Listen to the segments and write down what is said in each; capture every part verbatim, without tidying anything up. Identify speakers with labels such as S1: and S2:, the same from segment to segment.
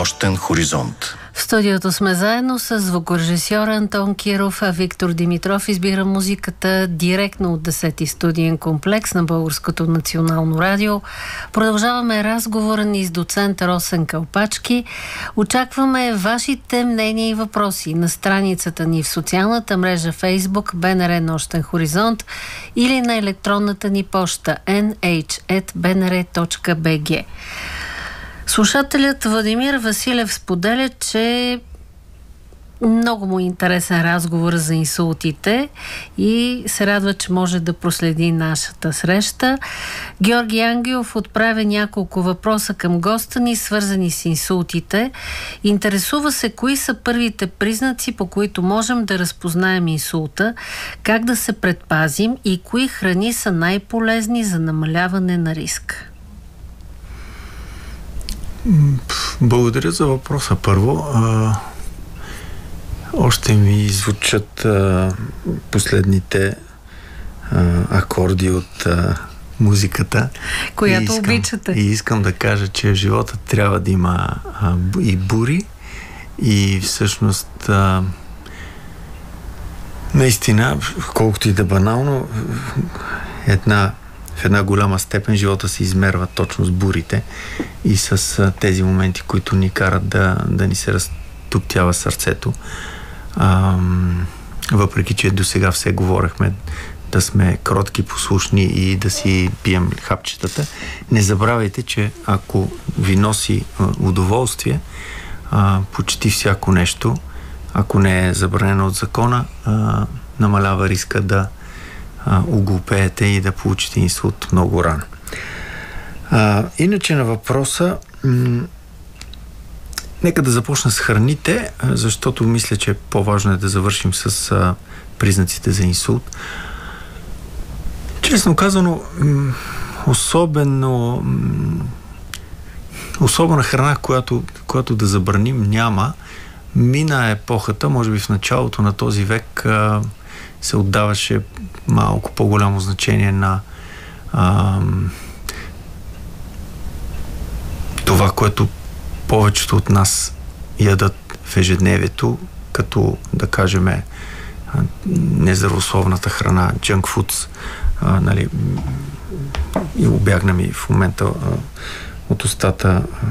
S1: Нощен хоризонт.
S2: В студиото сме заедно с звукорежисьор Антон Киров, а Виктор Димитров избира музиката директно от десети студиен комплекс на Българското национално радио. Продължаваме разговора ни с доцент Росен Калпачки. Очакваме вашите мнения и въпроси на страницата ни в социалната мрежа Facebook БНР Нощен хоризонт или на електронната ни поща ен ейч ет би ен ар точка би джи. Слушателят Владимир Василев споделя, че много му е интересен разговор за инсултите и се радва, че може да проследи нашата среща. Георги Ангелов отправя няколко въпроса към госта ни, свързани с инсултите. Интересува се кои са първите признаци, по които можем да разпознаем инсулта, как да се предпазим и кои храни са най-полезни за намаляване на риск.
S3: Благодаря за въпроса. Първо, а, още ми звучат а, последните а, акорди от а, музиката.
S2: Която
S3: и искам,
S2: обичате.
S3: И искам да кажа, че в живота трябва да има а, и бури, и всъщност а, наистина, колкото и да банално, една в една голяма степен живота се измерва точно с бурите и с а, тези моменти, които ни карат да, да ни се разтоптява сърцето. А, въпреки, че до сега все говорехме да сме кротки, послушни и да си пием хапчетата, не забравяйте, че ако ви носи а, удоволствие, а, почти всяко нещо, ако не е забранено от закона, а, намалява риска да оглупеете и да получите инсулт много рано. А, иначе на въпроса, м- нека да започна с храните, защото мисля, че по-важно е да завършим с а, признаците за инсулт. Честно казано, м- особено м- особена храна, която, която да забраним, няма. Мина епохата, може би в началото на този век а, се отдаваше малко по-голямо значение на а, това, което повечето от нас ядат в ежедневието, като, да кажем, нездравословната храна, junk foods, а, нали, и обягна ми в момента а, от устата а,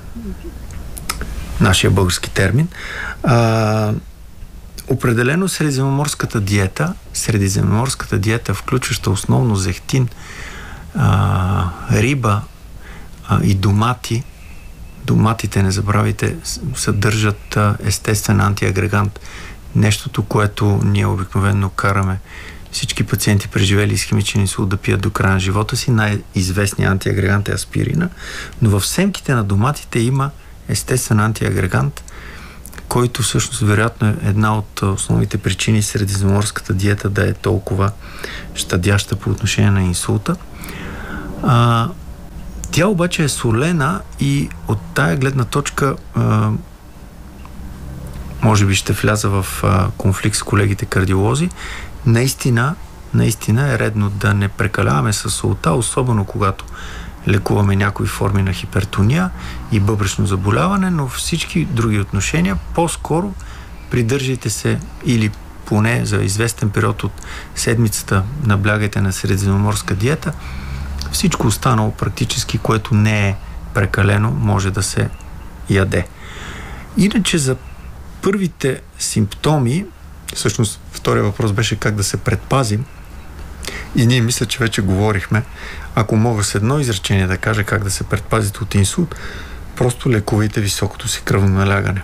S3: нашия български термин. А, Определено средиземноморската диета, средиземноморската диета, включваща основно зехтин, а, риба а, и домати. Доматите, не забравяйте, съдържат а, естествен антиагрегант. Нещото, което ние обикновено караме всички пациенти, преживели исхемичен инсулт, да пият до края на живота си. Най-известният антиагрегант е аспирина, но в семките на доматите има естествен антиагрегант, който всъщност вероятно е една от основните причини средиземноморската диета да е толкова щадяща по отношение на инсулта. А, тя обаче е солена и от тая гледна точка а, може би ще вляза в а, конфликт с колегите кардиолози. Наистина, наистина е редно да не прекаляваме със солта, особено когато лекуваме някои форми на хипертония и бъбречно заболяване, но всички други отношения по-скоро придържайте се или поне за известен период от седмицата наблягайте на средиземноморска диета. Всичко останало практически, което не е прекалено, може да се яде. Иначе за първите симптоми, всъщност втория въпрос беше как да се предпазим, и ние мисля, че вече говорихме. Ако мога с едно изречение да кажа как да се предпазите от инсулт, просто лекувайте високото си кръвно налягане.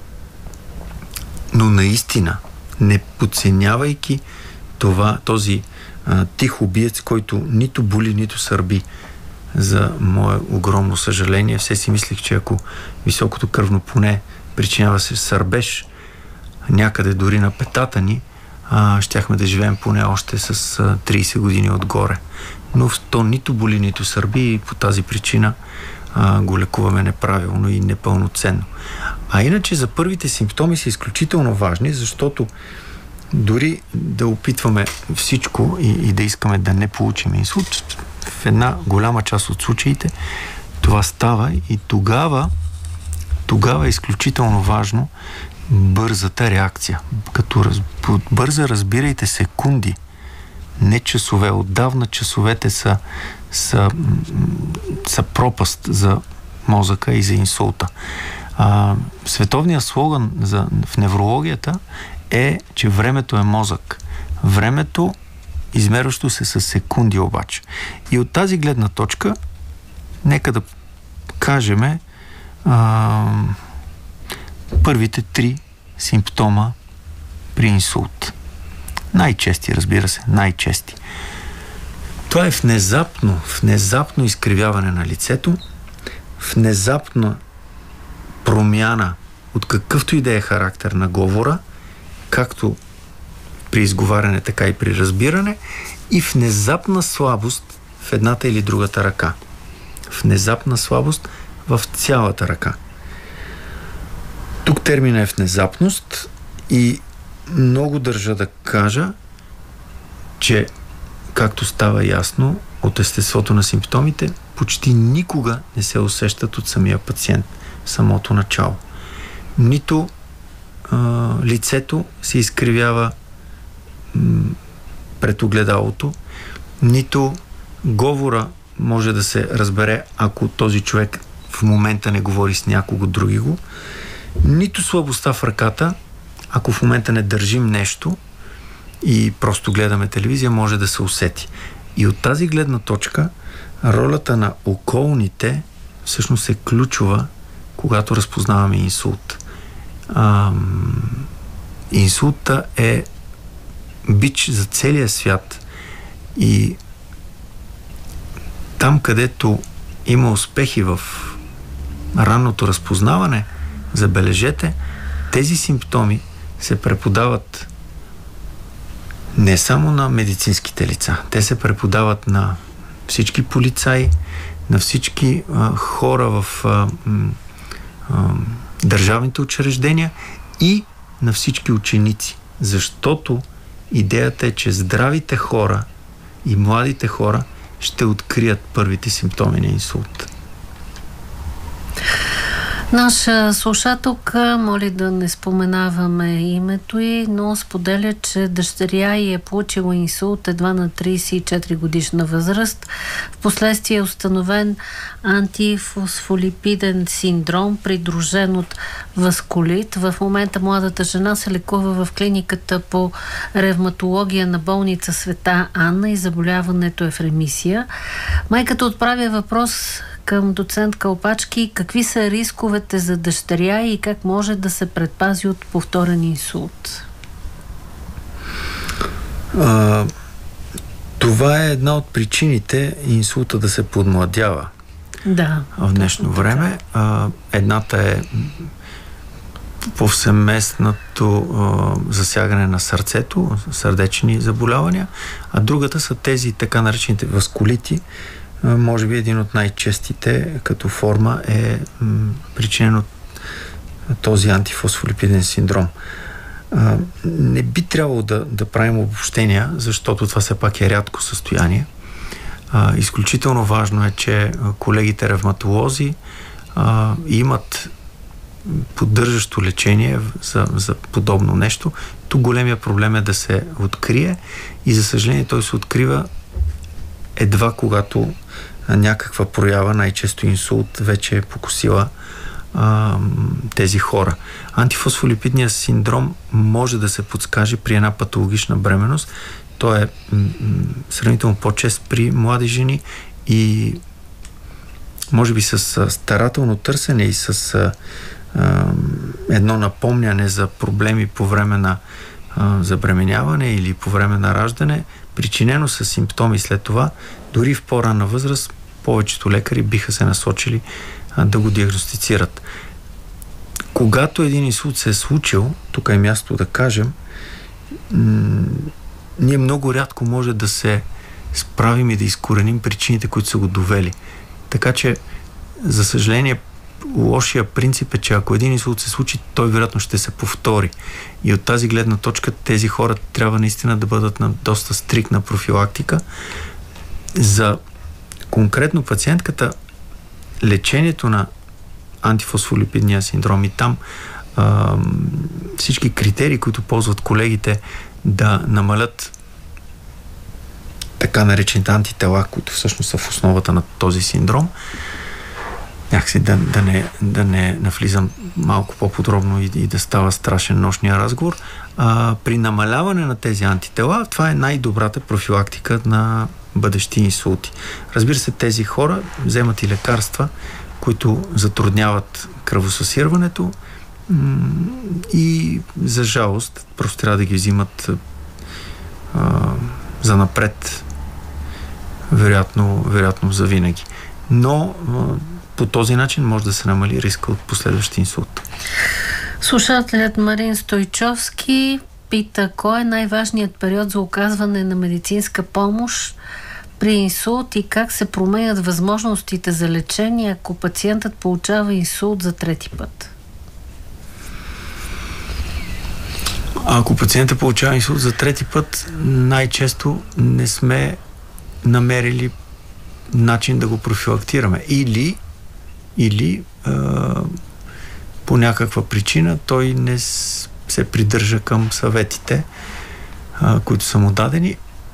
S3: Но наистина, не подценявайки това, този а, тих убиец, който нито боли, нито сърби. За мое огромно съжаление, все си мислих, че ако високото кръвно поне причинява се сърбеж някъде дори на петата ни, а, щяхме да живеем поне още с а, трийсет години отгоре. Но то нито боли, нито сърби и по тази причина а, го лекуваме неправилно и непълноценно. А иначе за първите симптоми са изключително важни, защото дори да опитваме всичко и, и да искаме да не получим инсулт, в една голяма част от случаите това става и тогава тогава е изключително важно бързата реакция. Като раз, бърза разбирайте секунди, не часове. Отдавна часовете са, са, са пропаст за мозъка и за инсулта. А, световният слоган за, в неврологията е, че времето е мозък. Времето, измерващо се с секунди обаче. И от тази гледна точка, нека да кажем а, първите три симптома при инсулт. Най-чести, разбира се, най-чести. Това е внезапно, внезапно изкривяване на лицето, внезапна промяна от какъвто и да е характер на говора, както при изговаряне, така и при разбиране, и внезапна слабост в едната или другата ръка. Внезапна слабост в цялата ръка. Тук термина е внезапност и много държа да кажа, че, както става ясно от естеството на симптомите, почти никога не се усещат от самия пациент в самото начало. Нито а, лицето се изкривява м, пред огледалото, нито говора може да се разбере, ако този човек в момента не говори с някого други го, нито слабостта в ръката, ако в момента не държим нещо и просто гледаме телевизия, може да се усети. И от тази гледна точка ролята на околните всъщност е ключова, когато разпознаваме инсулт. Ам, инсулта е бич за целия свят и там, където има успехи в ранното разпознаване, забележете, тези симптоми се преподават не само на медицинските лица. Те се преподават на всички полицаи, на всички а, хора в а, а, държавните учреждения и на всички ученици. Защото идеята е, че здравите хора и младите хора ще открият първите симптоми на инсулт.
S2: Наша слушателка моли да не споменаваме името й, но споделя, че дъщеря й е получила инсулт едва на трийсет и четири годишна възраст. Впоследствие е установен антифосфолипиден синдром, придружен от васкулит. В момента младата жена се лекува в клиниката по ревматология на болница Света Анна и заболяването е в ремисия. Майката отправя въпрос към доцент Калпачки: какви са рисковете за дъщеря и как може да се предпази от повторен инсулт?
S3: А, това е една от причините инсулта да се подмладява.
S2: Да.
S3: В днешно време. А, едната е повсеместното а, засягане на сърцето, сърдечни заболявания, а другата са тези така наречените васкулити. Може би един от най-честите като форма е м, причинен от този антифосфолипиден синдром. А, не би трябвало да, да правим обобщения, защото това все пак е рядко състояние. А, изключително важно е, че колегите ревматолози а, имат поддържащо лечение за, за подобно нещо. Тук големия проблем е да се открие и за съжаление той се открива едва когато някаква проява, най-често инсулт, вече е покосила а, тези хора. Антифосфолипидният синдром може да се подскаже при една патологична бременност. Той е м- м- сравнително по-чест при млади жени и може би с а, старателно търсене и с а, а, едно напомняне за проблеми по време на а, забременяване или по време на раждане, причинено с симптоми след това, дори в по-ранна възраст, повечето лекари биха се насочили а, да го диагностицират. Когато един инсулт се е случил, тук е място да кажем, м- ние много рядко може да се справим и да изкореним причините, които са го довели. Така че, за съжаление, лошия принцип е, че ако един инсулт се случи, той вероятно ще се повтори. И от тази гледна точка тези хора трябва наистина да бъдат на доста стриктна профилактика. За конкретно пациентката лечението на антифосфолипидния синдром и там а, всички критерии, които ползват колегите да намалят така наречените антитела, които всъщност са в основата на този синдром. Някакси да, да, не, да не навлизам малко по-подробно и, и да става страшен нощния разговор. А, при намаляване на тези антитела, това е най-добрата профилактика на бъдещи инсулти. Разбира се, тези хора вземат и лекарства, които затрудняват кръвосъсирването и за жалост просто трябва да ги взимат а, за напред, вероятно, вероятно за винаги. Но а, по този начин може да се намали риска от последващ инсулт.
S2: Слушателят Марин Стойчовски пита: кой е най-важният период за оказване на медицинска помощ при инсулт и как се променят възможностите за лечение, ако пациентът получава инсулт за трети път?
S3: Ако пациентът получава инсулт за трети път, най-често не сме намерили начин да го профилактираме. Или, или е, по някаква причина той не се придържа към съветите, е, които са му дадени.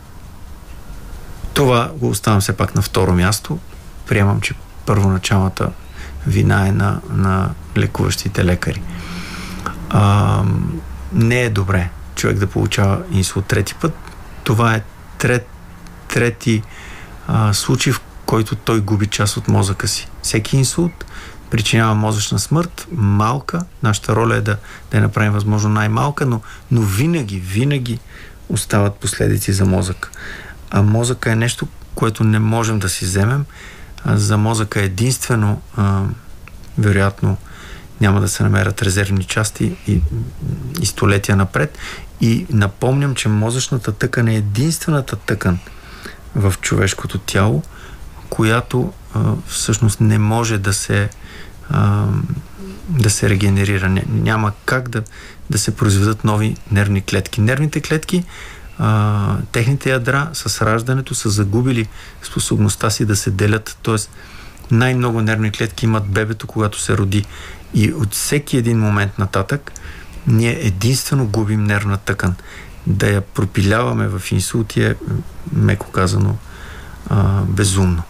S3: Това го оставам все пак на второ място. Приемам, че първоначалната вина е на, на лекуващите лекари. А, не е добре човек да получава инсулт трети път. Това е трет, трети а, случай, в който той губи част от мозъка си. Всеки инсулт причинява мозъчна смърт, малка. Нашата роля е да, да я направим възможно най-малка, но, но винаги, винаги остават последици за мозъка. А мозъка е нещо, което не можем да си вземем. А за мозъка единствено, а, вероятно, няма да се намерят резервни части и, и столетия напред. И напомням, че мозъчната тъкан е единствената тъкан в човешкото тяло, която а, всъщност не може да се а, да се регенерира. Няма как да, да се произведат нови нервни клетки. Нервните клетки, а, техните ядра с раждането са загубили способността си да се делят. Тоест, най-много нервни клетки имат бебето, когато се роди. И от всеки един момент нататък ние единствено губим нервна тъкан. Да я пропиляваме в инсулти е, меко казано, а, безумно.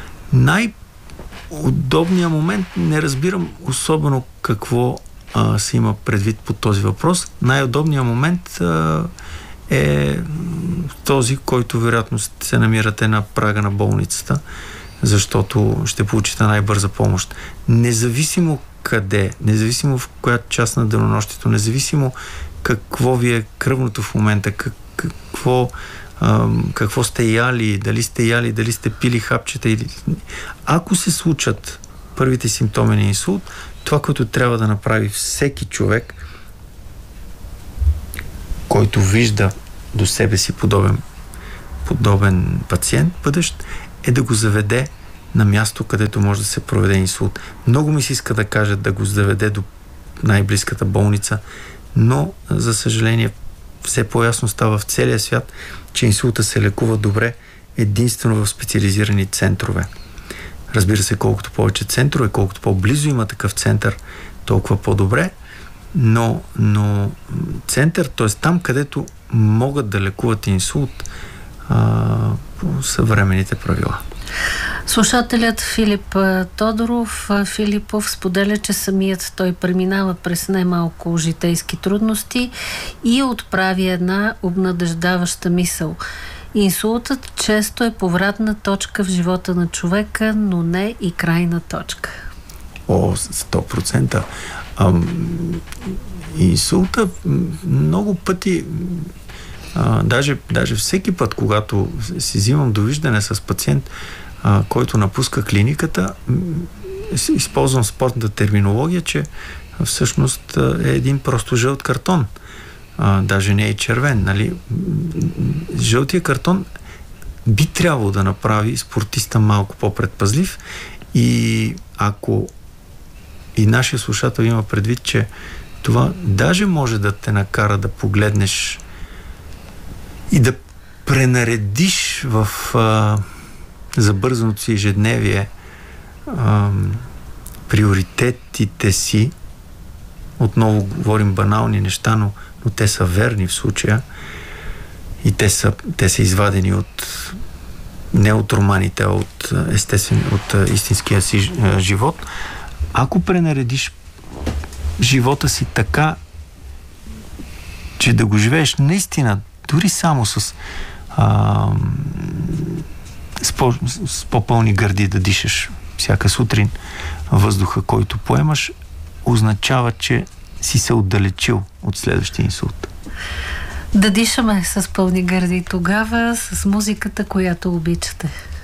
S3: Най-удобният момент, не разбирам особено какво а, се има предвид по този въпрос. Най-удобният момент а, е този, който вероятно се намирате на прага на болницата, защото ще получите най-бърза помощ. Независимо къде, независимо в коя част на денонощието, независимо какво ви е кръвното в момента, как, какво, ам, какво сте яли, дали сте яли, дали сте пили хапчета. Или... Ако се случат първите симптоми на инсулт, това, което трябва да направи всеки човек, който вижда до себе си подобен, подобен пациент, бъдещ, е да го заведе на място, където може да се проведе инсулт. Много ми се иска да кажа да го заведе до най-близката болница, но, за съжаление, все по-ясно става в целия свят, че инсулта се лекува добре единствено в специализирани центрове. Разбира се, колкото повече центрове, колкото по-близо има такъв център, толкова по-добре, но, но център, т.е. там, където могат да лекуват инсулт а, по съвременните правила.
S2: Слушателят Филип Тодоров Филипов споделя, че самият той преминава през немалко житейски трудности и отправи една обнадеждаваща мисъл. Инсултът често е повратна точка в живота на човека, но не и крайна точка.
S3: О, сто процента. Ам, инсулта много пъти, а, даже, даже всеки път, когато си взимам довиждане с пациент, а, който напуска клиниката, използвам спортната терминология, че всъщност е един просто жълт картон. А, даже не е червен. Нали? Жълтия картон би трябвало да направи спортиста малко по-предпазлив и ако и нашия слушател има предвид, че това даже може да те накара да погледнеш и да пренаредиш в а, забързаното си ежедневие а, приоритетите си, отново говорим банални неща, но, но те са верни в случая и те са, те са извадени от не от романите, а от естествен, от истинския си живот. Ако пренаредиш живота си така, че да го живееш наистина, дори само с а, с, по, с по-пълни гърди да дишаш всяка сутрин въздуха, който поемаш, означава, че си се отдалечил от следващия инсулт.
S2: Да дишаме с пълни гърди тогава, с музиката, която обичате.